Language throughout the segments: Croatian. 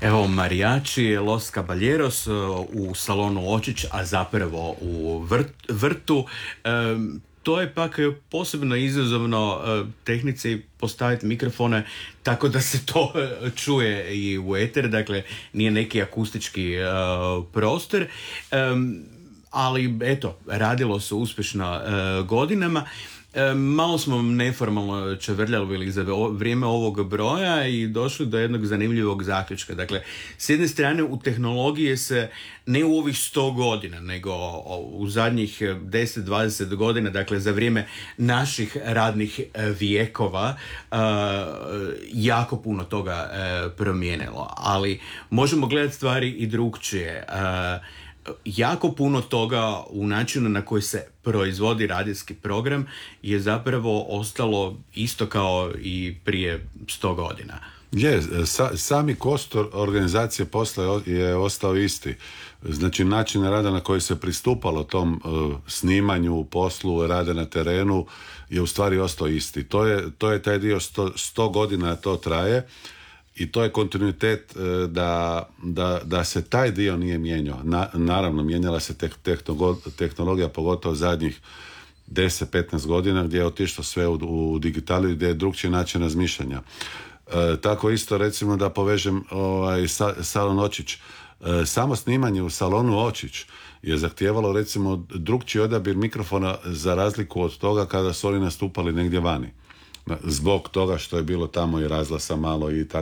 Evo, Mariachi Los Caballeros u salonu Očić, a zapravo u vrtu. To je pak posebno izazovno tehnici postaviti mikrofone tako da se to čuje i u eter, dakle nije neki akustički prostor. Ali eto, radilo se uspješno godinama. Malo smo neformalno čevrljali za vrijeme ovog broja i došli do jednog zanimljivog zaključka. Dakle, s jedne strane u tehnologiji se ne u ovih 100 godina, nego u zadnjih 10-20 godina, dakle za vrijeme naših radnih vijekova, jako puno toga promijenilo. Ali možemo gledati stvari i drugčije. Jako puno toga u načinu na koji se proizvodi radijski program je zapravo ostalo isto kao i prije 100 godina. Sami kostur organizacije posla je ostao isti. Znači način rada na koji se pristupalo tom snimanju, poslu, rade na terenu je u stvari ostao isti. To je taj dio 100 godina to traje. I to je kontinuitet da se taj dio nije mijenjao. Naravno, mijenjala se tehnologija, pogotovo zadnjih 10-15 godina, gdje je otišlo sve u digitali, gdje je drugčiji način razmišljanja. Tako isto, recimo, da povežem salon Očić. Samo snimanje u salonu Očić je zahtijevalo, recimo, drugčiji odabir mikrofona za razliku od toga kada su oni nastupali negdje vani. Zbog toga što je bilo tamo i razglasa malo i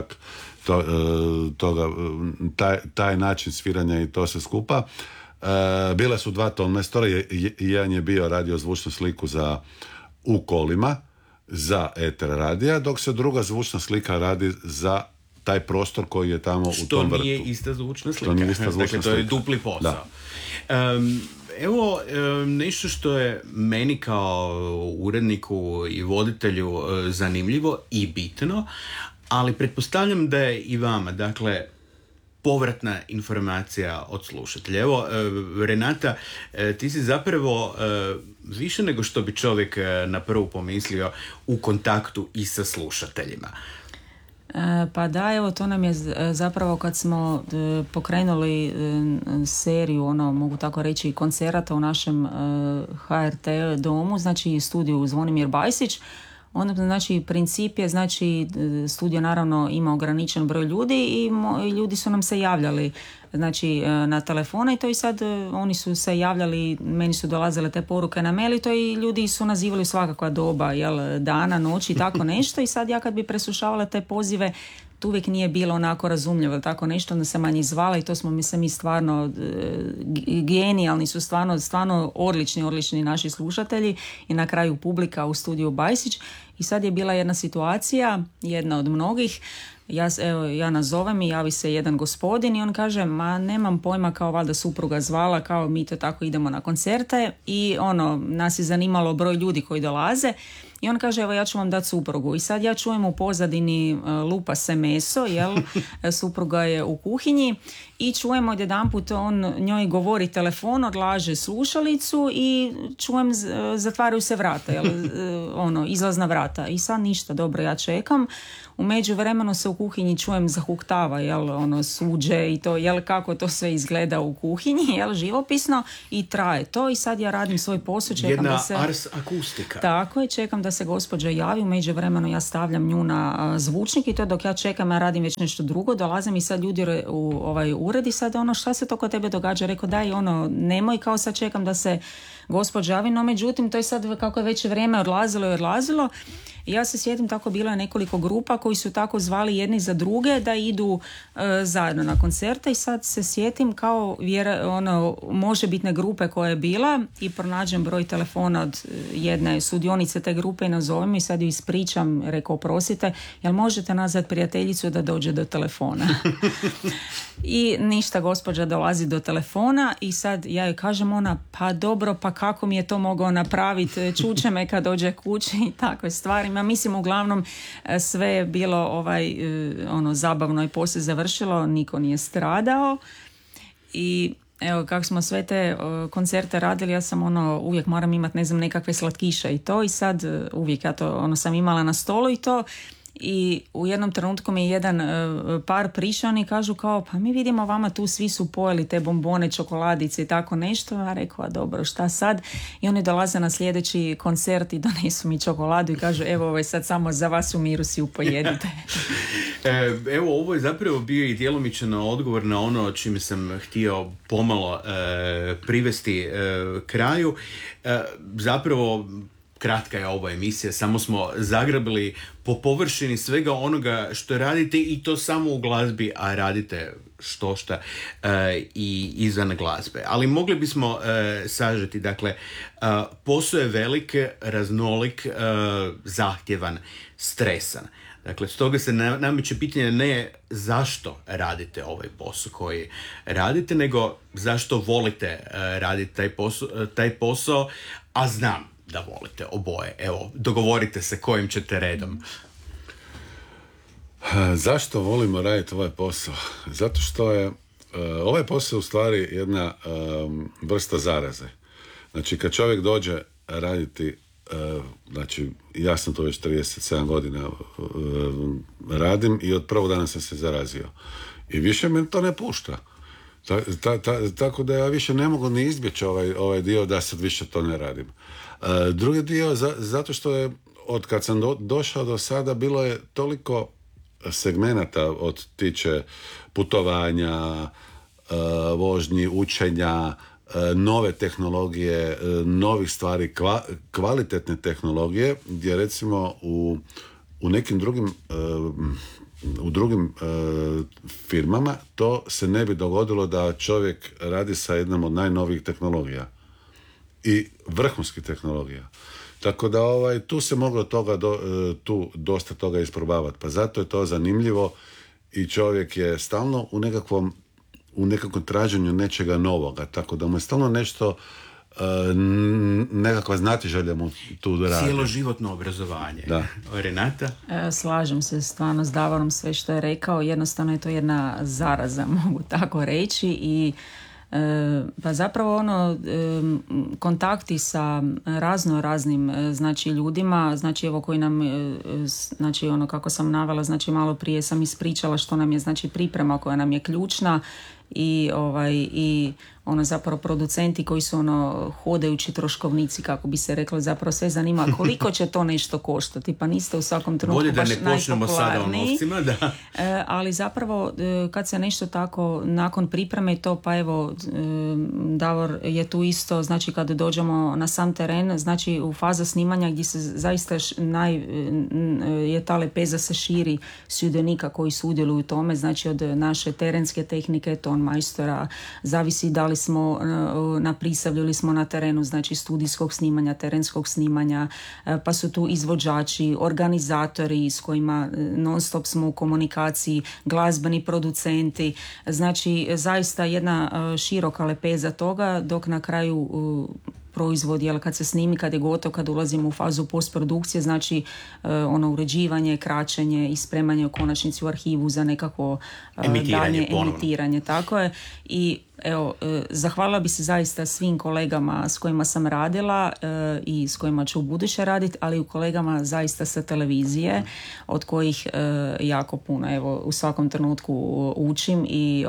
taj način sviranja i to se skupa. Bila su dva tonmajstora, jedan je bio radio zvučnu sliku u kolima za eter radija, dok se druga zvučna slika radi za taj prostor koji je tamo u tom vrtu. Što nije ista zvučna slika. Dakle, to je dupli posao. Evo, nešto što je meni kao uredniku i voditelju zanimljivo i bitno, ali pretpostavljam da je i vama, dakle, povratna informacija od slušatelja. Evo, Renata, ti si zapravo više nego što bi čovjek na prvu pomislio u kontaktu i sa slušateljima. Pa da, evo, to nam je zapravo kad smo pokrenuli seriju, mogu tako reći, koncerata u našem HRT domu, znači studiju Zvonimir Bajsić. Onda, znači, princip je, znači, studio naravno ima ograničen broj ljudi i ljudi su nam se javljali, znači, na telefone i to i sad oni su se javljali, meni su dolazile te poruke na mail i to i ljudi su nazivali svakakva doba, dana, noći i tako nešto i sad ja kad bi preslušavala te pozive, to uvijek nije bilo onako razumljivo, tako nešto, onda se manje zvala i to smo mi stvarno genijalni su, stvarno odlični naši slušatelji i na kraju publika u studiju Bajsić. I sad je bila jedna situacija, jedna od mnogih, ja nazovem i javi se jedan gospodin i on kaže, ma nemam pojma, kao valjda supruga zvala, kao mi to tako idemo na koncerte i nas je zanimalo broj ljudi koji dolaze. I on kaže, evo ja ću vam dati suprugu. I sad ja čujem u pozadini lupa se meso, supruga je u kuhinji i čujemo odjedanput on njoj govori telefon, odlaže slušalicu i čujem zatvaraju se vrata, izlazna vrata. I sad ništa, dobro, ja čekam. U međuvremenu se u kuhinji čujem zahuktava, suđe i to, kako to sve izgleda u kuhinji, živopisno i traje to i sad ja radim svoj posao, čekam jedna da se... ars akustika. Tako je, čekam da se gospođa javi, u međuvremenu ja stavljam nju na zvučnik i to dok ja čekam, ja radim već nešto drugo, dolazim i sad ljudi u ured i sad šta se to kod tebe događa, rekao daj nemoj, kao sad čekam da se gospođa javi, no međutim to je sad kako je već vrijeme odlazilo. Ja se sjetim, tako bilo je nekoliko grupa koji su tako zvali jedni za druge da idu zajedno na koncerte i sad se sjetim kao možebitne grupe koja je bila i pronađem broj telefona od jedne sudionice te grupe i nazovem i sad ju ispričam, rekao oprostite, jel možete nazvat prijateljicu da dođe do telefona? I ništa, gospođa dolazi do telefona i sad ja joj kažem, pa dobro, pa kako mi je to mogao napraviti, čuće me kad dođe kući i takve stvari. Mislim, uglavnom sve je bilo zabavno i poslije završilo, niko nije stradao i evo kako smo sve te koncerte radili, ja sam uvijek moram imati nekakve slatkiše i to i sad uvijek ja to sam imala na stolu i to i u jednom trenutku mi je jedan par prišao i kažu kao, pa mi vidimo vama tu svi su pojeli te bombone, čokoladice i tako nešto, a rekao, dobro, šta sad? I oni dolaze na sljedeći koncert i donesu mi čokoladu i kažu, evo, ovo je sad samo za vas, u miru si upojedite. Evo, ovo je zapravo bio i djelomičan odgovor na ono čime sam htio pomalo privesti kraju. Zapravo, kratka je ova emisija, samo smo zagrabili po površini svega onoga što radite i to samo u glazbi, a radite štošta i izvan glazbe. Ali mogli bismo sažeti, dakle, posao je velik, raznolik, zahtjevan, stresan. Dakle, stoga se nameće pitanje ne zašto radite ovaj posao koji radite, nego zašto volite raditi taj posao, a znam da volite oboje. Evo, dogovorite se kojim ćete redom. Zašto volimo raditi ovaj posao? Zato što je ovaj posao u stvari jedna vrsta zaraze. Znači, kad čovjek dođe raditi, znači, ja sam to već 37 godina radim i od prvog dana sam se zarazio. I više me to ne pušta. Tako da ja više ne mogu ni izbjeći ovaj dio da sad više to ne radim. Drugi dio, zato što je od kad sam došao do sada bilo je toliko segmenata od tiče putovanja, vožnji, učenja, nove tehnologije, novih stvari, kvalitetne tehnologije, gdje recimo u nekim drugim firmama to se ne bi dogodilo da čovjek radi sa jednom od najnovijih tehnologija i vrhunskih tehnologija. Tako da tu se moglo tu dosta toga isprobavati. Pa zato je to zanimljivo i čovjek je stalno u nekakvom traženju nečega novoga. Tako da mu je stalno nešto, nekakva znatiželja mu tu radi. Cijeloživotno obrazovanje. Da. Renata? Slažem se stvarno s Davorom sve što je rekao. Jednostavno je to jedna zaraza, mogu tako reći, i pa zapravo kontakti sa raznim znači ljudima, znači evo koji nam znači kako sam navela, znači malo prije sam ispričala što nam je znači priprema koja nam je ključna i zapravo producenti koji su hodajući troškovnici, kako bi se reklo, zapravo sve zanima koliko će to nešto koštati, pa niste u svakom trenutku baš najpopularniji. Bolje da ne počnemo sada o novcima, da. Ali zapravo kad se nešto tako nakon pripreme to, pa evo Davor je tu isto, znači kad dođemo na sam teren, znači u faza snimanja gdje se zaista je ta lepeza se širi sudionika koji sudjeluju u tome, znači od naše terenske tehnike, ton majstora, zavisi da li smo na prisavlju ili smo na terenu, znači studijskog snimanja, terenskog snimanja, pa su tu izvođači, organizatori s kojima non stop smo u komunikaciji, glazbeni producenti, znači zaista jedna široka lepeza toga, dok na kraju proizvod, jel kad se snimi, kad je gotov, kad ulazimo u fazu postprodukcije, znači uređivanje, kraćenje i spremanje u konačnici u arhivu za nekako dalje emitiranje. Tako je. I evo, zahvalila bi se zaista svim kolegama s kojima sam radila i s kojima ću u buduće raditi, ali i kolegama zaista sa televizije, od kojih jako puno, evo, u svakom trenutku učim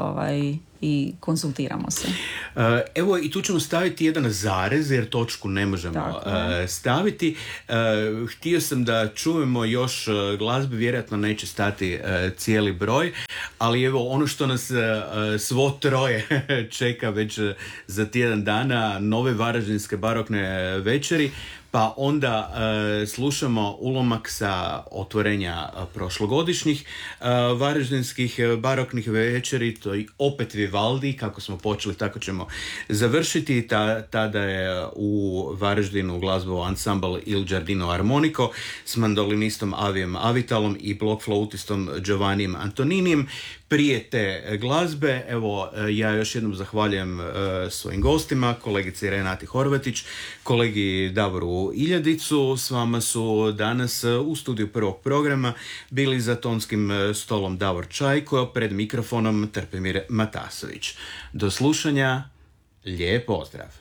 i konsultiramo se. Evo, i tu ćemo staviti jedan zarez, jer točku ne možemo staviti. Htio sam da čujemo još glazbe, vjerojatno neće stati cijeli broj, ali evo ono što nas svo troje čeka već za tjedan dana, nove varaždinske barokne večeri, pa onda slušamo ulomak sa otvorenja prošlogodišnjih varaždinskih baroknih večeri, to je opet Vivaldi, kako smo počeli tako ćemo završiti. Tada je u Varaždinu glazbovao ansambl Il Giardino Armonico s mandolinistom Avijem Avitalom i blokflautistom Giovannijem Antoninijem. Prije te glazbe, evo, ja još jednom zahvaljujem svojim gostima, kolegici Renati Horvatić, kolegi Davoru Iljadicu. S vama su danas u studiju prvog programa bili za tonskim stolom Davor Čajko, pred mikrofonom Trpimir Matasović. Do slušanja, lijep pozdrav!